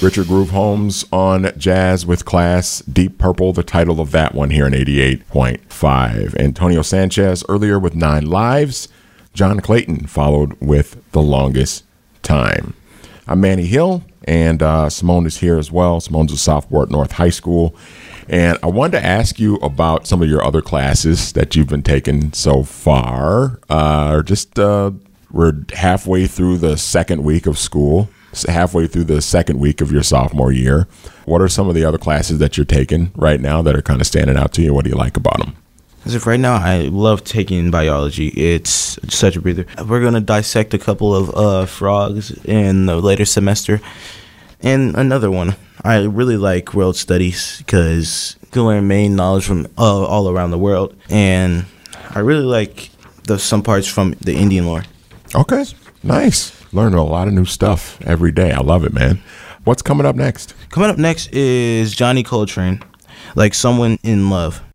Richard Groove Holmes on Jazz with Class. Deep Purple, the title of that one here in 88.5. Antonio Sanchez earlier with 9 Lives. John Clayton followed with The Longest Time. I'm Manny Hill, and Simone is here as well. Simone's a sophomore at North High School. And I wanted to ask you about some of your other classes that you've been taking so far. We're halfway through the second week of school, halfway through the second week of your sophomore year. What are some of the other classes that you're taking right now that are kind of standing out to you? What do you like about them? As of right now, I love taking biology. It's such a breather. We're going to dissect a couple of frogs in the later semester. And another one, I really like world studies because you can learn main knowledge from all around the world. And I really like some parts from the Indian lore. Okay, nice. Learning a lot of new stuff every day. I love it, man. What's coming up next? Coming up next is Johnny Coltrane, Like Someone in Love.